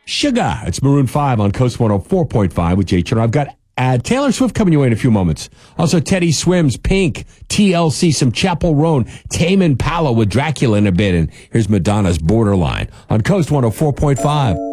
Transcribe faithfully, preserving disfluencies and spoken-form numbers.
Sugar. It's Maroon five on Coast one oh four point five with Jay Turner. I've got uh, Taylor Swift coming your way in a few moments. Also, Teddy Swims, Pink, T L C, some Chapel Roan, Tame Impala with Dracula in a bit. And here's Madonna's Borderline on Coast one oh four point five.